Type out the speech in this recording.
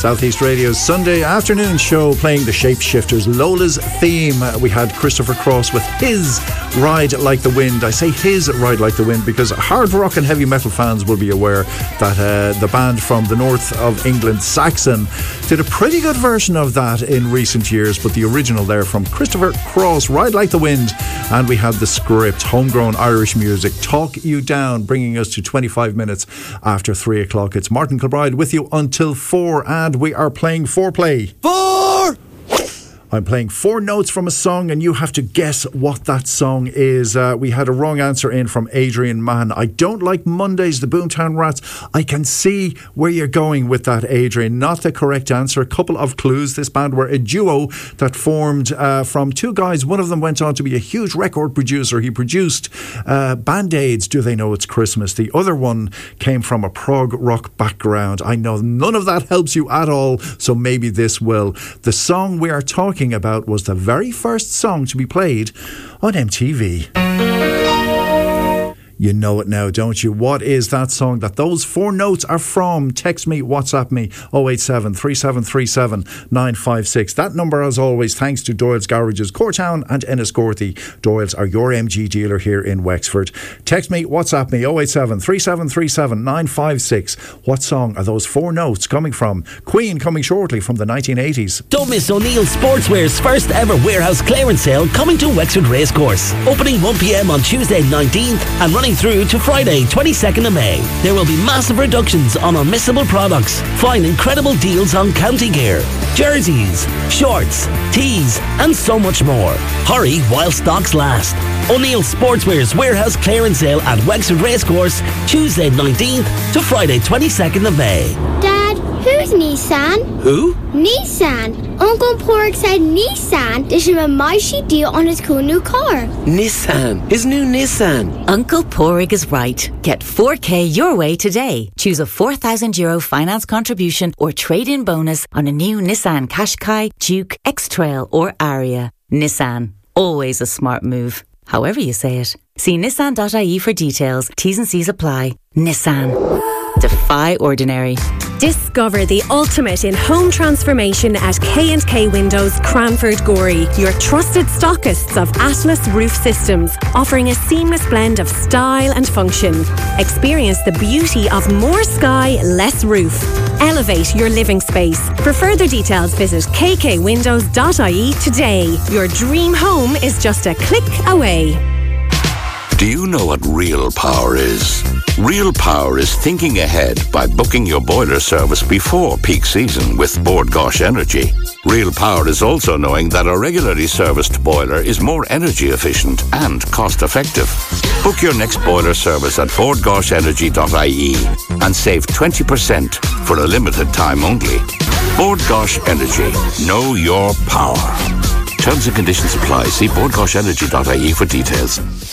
South East Radio's Sunday afternoon show, playing the Shapeshifters. Lola's theme. We had Christopher Cross with his Ride Like the Wind. I say his Ride Like the Wind because hard rock and heavy metal fans will be aware that the band from the north of England, Saxon, did a pretty good version of that in recent years, but the original there from Christopher Cross, Ride Like the Wind. And we had the Script, homegrown Irish music, Talk You Down, bringing us to 25 minutes after 3 o'clock. It's Martin Kilbride with you until 4, and we are playing Foreplay. 4! I'm playing 4 notes from a song and you have to guess what that song is. We had a wrong answer in from Adrian Mann. I don't like Mondays, the Boomtown Rats. I can see where you're going with that, Adrian. Not the correct answer. A couple of clues. This band were a duo that formed from 2 guys. One of them went on to be a huge record producer. He produced Band-Aids, Do They Know It's Christmas? The other one came from a prog rock background. I know none of that helps you at all, so maybe this will. The song we are talking about was the very first song to be played on MTV. You know it now, don't you? What is that song that those 4 notes are from? Text me, WhatsApp me, 087 3737 956. That number, as always, thanks to Doyle's Garages, Cortown and Enniscorthy. Doyle's are your MG dealer here in Wexford. Text me, WhatsApp me, 087 3737 956. What song are those 4 notes coming from? Queen coming shortly from the 1980s. Don't miss O'Neill Sportswear's first ever warehouse clearance sale coming to Wexford Racecourse. Opening 1 p.m. on Tuesday 19th and running through to Friday 22nd of May. There will be massive reductions on unmissable products. Find incredible deals on county gear, jerseys, shorts, tees and so much more. Hurry while stocks last. O'Neill Sportswear's warehouse clearance sale at Wexford Racecourse, Tuesday 19th to Friday 22nd of May. Dad, who's Nissan? Who? Nissan. Uncle Porg said Nissan. There's a Maishi deal on his cool new car. Nissan. His new Nissan. Uncle Porg is right. Get 4K your way today. Choose a €4,000 finance contribution or trade-in bonus on a new Nissan Qashqai, Duke, X-Trail or Aria. Nissan. Always a smart move. However you say it. See nissan.ie for details. T's and C's apply. Nissan. Defy ordinary. Discover the ultimate in home transformation at K&K Windows, Cranford Gorey. Your trusted stockists of Atlas Roof Systems, offering a seamless blend of style and function. Experience the beauty of more sky, less roof. Elevate your living space. For further details, visit kkwindows.ie today. Your dream home is just a click away. Do you know what real power is? Real power is thinking ahead by booking your boiler service before peak season with Bord Gáis Energy. Real power is also knowing that a regularly serviced boiler is more energy efficient and cost effective. Book your next boiler service at bordgaisenergy.ie and save 20% for a limited time only. Bord Gáis Energy. Know your power. Terms and conditions apply. See bordgaisenergy.ie for details.